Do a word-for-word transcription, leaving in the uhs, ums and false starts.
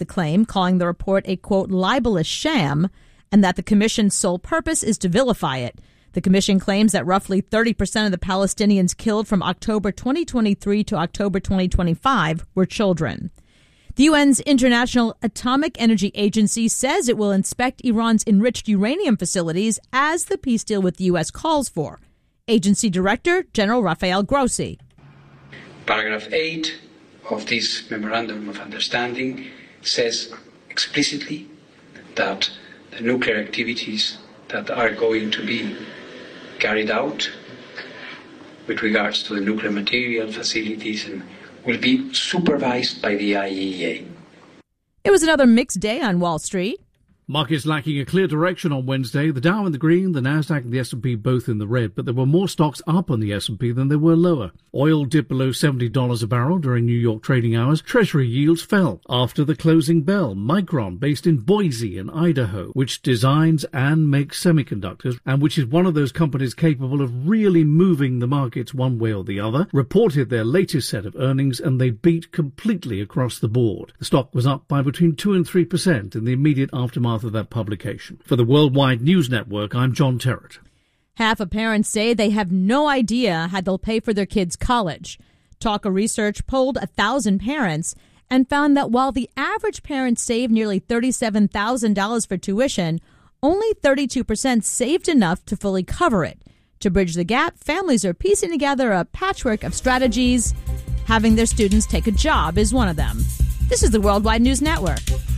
the claim, calling the report a, quote, libelous sham, and that the commission's sole purpose is to vilify it. The commission claims that roughly thirty percent of the Palestinians killed from October twenty twenty-three to October twenty twenty-five were children. The U N's International Atomic Energy Agency says it will inspect Iran's enriched uranium facilities as the peace deal with the U S calls for. Agency Director General Rafael Grossi. Paragraph eight of this Memorandum of Understanding says explicitly that the nuclear activities that are going to be carried out with regards to the nuclear material facilities and will be supervised by the I A E A. It was another mixed day on Wall Street. Markets lacking a clear direction on Wednesday. The Dow in the green, the Nasdaq and the S and P both in the red, but there were more stocks up on the S and P than there were lower. Oil dipped below seventy dollars a barrel during New York trading hours. Treasury yields fell after the closing bell. Micron, based in Boise in Idaho, which designs and makes semiconductors, and which is one of those companies capable of really moving the markets one way or the other, reported their latest set of earnings, and they beat completely across the board. The stock was up by between two and three percent in the immediate aftermath of that publication. For the Worldwide News Network, I'm John Terrett. Half of parents say they have no idea how they'll pay for their kids' college. Talker Research polled one thousand parents and found that while the average parent saved nearly thirty-seven thousand dollars for tuition, only thirty-two percent saved enough to fully cover it. To bridge the gap, families are piecing together a patchwork of strategies. Having their students take a job is one of them. This is the Worldwide News Network.